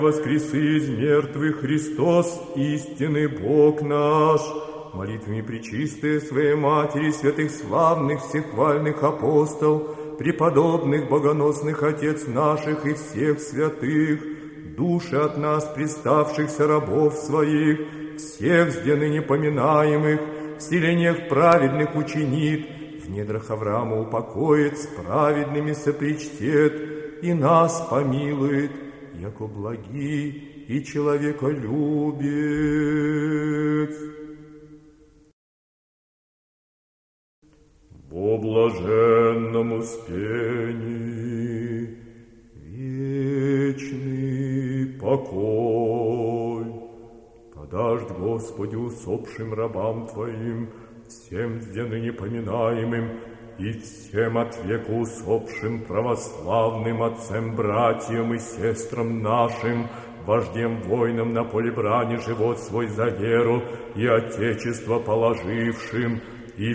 Воскресы из мертвых Христос, истинный Бог наш, молитвами пречистые Своей Матери, святых славных, всехвальных апостол, преподобных, богоносных Отец наших и всех святых, души от нас приставшихся рабов Своих, всех с ныне поминаемых, в селениях праведных учинит, в недрах Авраама упокоит, с праведными сопричтет, и нас помилует, яко благи и человеколюбец. Во блаженном успении вечный покой подашь, Господи, усопшим рабам Твоим, всем с ныне поминаемым, и всем от века усопшим православным отцам, братьям и сестрам нашим, вождем воинам на поле брани живот свой за веру и Отечество положившим,